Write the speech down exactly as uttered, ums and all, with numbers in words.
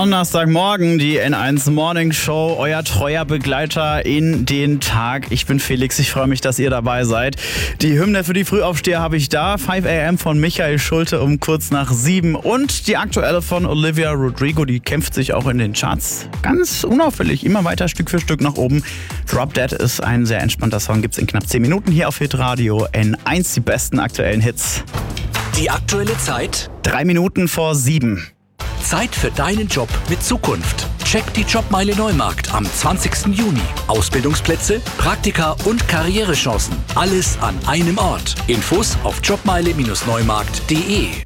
Donnerstagmorgen, die N eins Morning Show, euer treuer Begleiter in den Tag. Ich bin Felix, ich freue mich, dass ihr dabei seid. Die Hymne für die Frühaufsteher habe ich da, five a m von Michael Schulte um kurz nach sieben und die aktuelle von Olivia Rodrigo, die kämpft sich auch in den Charts ganz unauffällig, immer weiter Stück für Stück nach oben. Drop Dead ist ein sehr entspannter Song, gibt's in knapp zehn Minuten hier auf Hitradio N eins, die besten aktuellen Hits. Die aktuelle Zeit? Drei Minuten vor sieben. Zeit für deinen Job mit Zukunft. Check die Jobmeile Neumarkt am zwanzigsten Juni. Ausbildungsplätze, Praktika und Karrierechancen. Alles an einem Ort. Infos auf jobmeile Bindestrich neumarkt punkt de.